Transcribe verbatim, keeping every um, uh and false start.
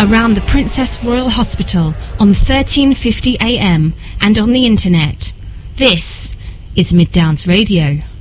around the Princess Royal Hospital on thirteen fifty A M and on the internet. This is Mid Downs Radio.